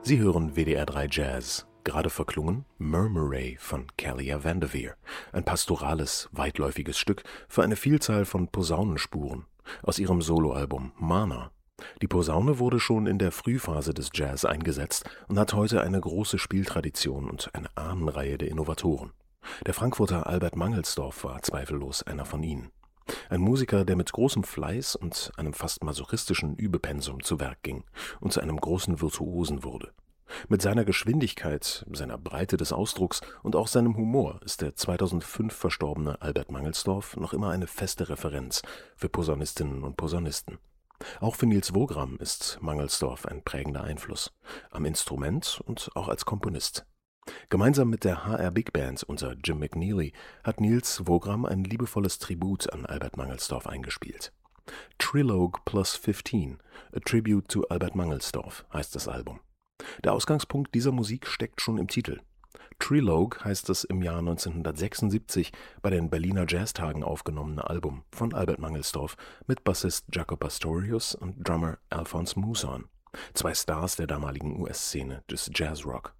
Sie hören WDR 3 Jazz. Gerade verklungen Murmuray von Kalia Vanderveer, ein pastorales, weitläufiges Stück für eine Vielzahl von Posaunenspuren aus ihrem Soloalbum Mana. Die Posaune wurde schon in der Frühphase des Jazz eingesetzt und hat heute eine große Spieltradition und eine Ahnenreihe der Innovatoren. Der Frankfurter Albert Mangelsdorff war zweifellos einer von ihnen. Ein Musiker, der mit großem Fleiß und einem fast masochistischen Übepensum zu Werk ging und zu einem großen Virtuosen wurde. Mit seiner Geschwindigkeit, seiner Breite des Ausdrucks und auch seinem Humor ist der 2005 verstorbene Albert Mangelsdorff noch immer eine feste Referenz für Posaunistinnen und Posaunisten. Auch für Nils Wogram ist Mangelsdorff ein prägender Einfluss, am Instrument und auch als Komponist. Gemeinsam mit der HR Big Band unter Jim McNeely hat Nils Wogram ein liebevolles Tribut an Albert Mangelsdorff eingespielt. Trilogue Plus 15, A Tribute to Albert Mangelsdorff heißt das Album. Der Ausgangspunkt dieser Musik steckt schon im Titel. Trilogue heißt das im Jahr 1976 bei den Berliner Jazztagen aufgenommene Album von Albert Mangelsdorff mit Bassist Jaco Pastorius und Drummer Alphonse Mouzon, zwei Stars der damaligen US-Szene des Jazzrock.